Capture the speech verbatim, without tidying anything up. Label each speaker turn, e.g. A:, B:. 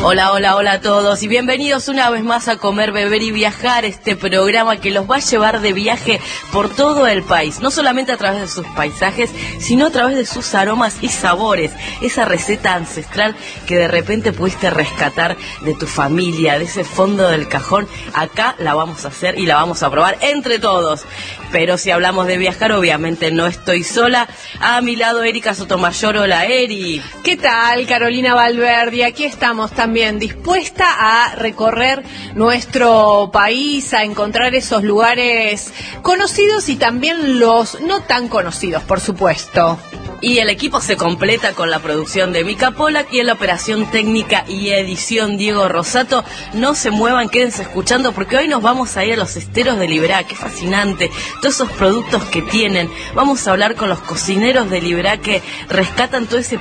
A: Hola, hola, hola a todos y bienvenidos una vez más a Comer, Beber y Viajar, este programa que los va a llevar de viaje por todo el país, no solamente a través de sus paisajes, sino a través de sus aromas y sabores, esa receta ancestral que de repente pudiste rescatar de tu familia, de ese fondo del cajón. Acá la vamos a hacer y la vamos a probar entre todos. Pero si hablamos de viajar, obviamente no estoy sola. A mi lado, Erika Sotomayor. Hola, Eri.
B: ¿Qué tal, Carolina Valverde? Aquí estamos también dispuesta a recorrer nuestro país, a encontrar esos lugares conocidos y también los no tan conocidos, por supuesto.
A: Y el equipo se completa con la producción de Mica Polak y en la operación técnica y edición Diego Rosato. No se muevan, quédense escuchando porque hoy nos vamos a ir a los esteros de Liberá. Qué fascinante, todos esos productos que tienen. Vamos a hablar con los cocineros de Liberá que rescatan todo ese